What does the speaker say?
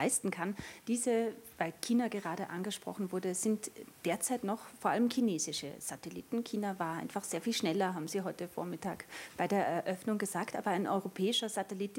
leisten kann. Diese, weil China gerade angesprochen wurde, sind derzeit noch vor allem chinesische Satelliten. China war einfach sehr viel schneller, haben Sie heute Vormittag bei der Eröffnung gesagt, aber ein europäischer Satellit